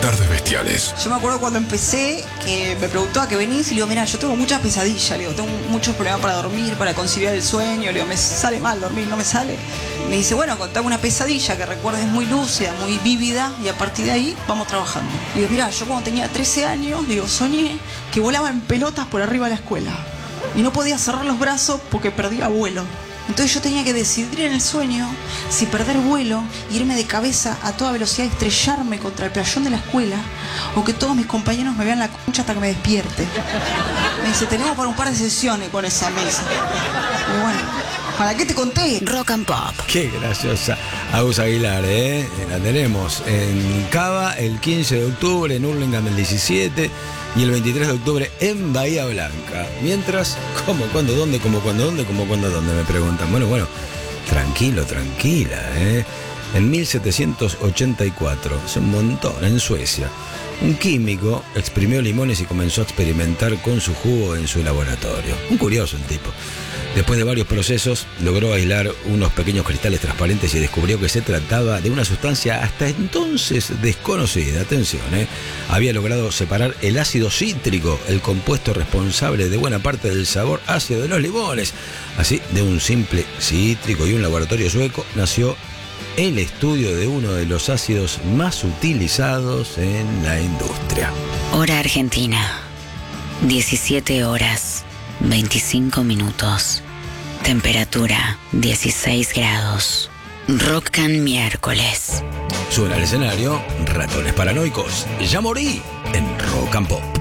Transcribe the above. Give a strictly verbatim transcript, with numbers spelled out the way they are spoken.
Tardes Bestiales. Yo me acuerdo cuando empecé que me preguntó a qué venís y le digo, mira, yo tengo muchas pesadillas, le digo, tengo muchos problemas para dormir, para conciliar el sueño, le digo, me sale mal dormir, no me sale. Me dice, bueno, contame una pesadilla que recuerdes muy lúcida, muy vívida y a partir de ahí vamos trabajando. Le digo, mira, yo cuando tenía trece años, le digo, soñé que volaba en pelotas por arriba de la escuela y no podía cerrar los brazos porque perdía vuelo. Entonces yo tenía que decidir en el sueño si perder vuelo, irme de cabeza a toda velocidad y estrellarme contra el playón de la escuela o que todos mis compañeros me vean la concha hasta que me despierte. Me dice, tenemos para un par de sesiones con esa mesa. Y bueno, ¿para qué te conté? Rock and Pop. Qué graciosa. Agus Aguilar, ¿eh? La tenemos en Cava el quince de octubre, en Hurlingham el diecisiete y el veintitrés de octubre en Bahía Blanca. Mientras, ¿cómo, cuándo, dónde, cómo, cuándo, dónde, cómo, cuándo, dónde? Me preguntan. Bueno, bueno, tranquilo, tranquila, ¿eh? En mil setecientos ochenta y cuatro, hace un montón, en Suecia, un químico exprimió limones y comenzó a experimentar con su jugo en su laboratorio. Un curioso el tipo. Después de varios procesos, logró aislar unos pequeños cristales transparentes y descubrió que se trataba de una sustancia hasta entonces desconocida. Atención, ¿eh? Había logrado separar el ácido cítrico, el compuesto responsable de buena parte del sabor ácido de los limones. Así, de un simple cítrico y un laboratorio sueco, nació el estudio de uno de los ácidos más utilizados en la industria. Hora Argentina, diecisiete horas, veinticinco minutos. Temperatura, dieciséis grados. Rock and miércoles. Suena al escenario Ratones Paranoicos. Ya morí en Rock and Pop.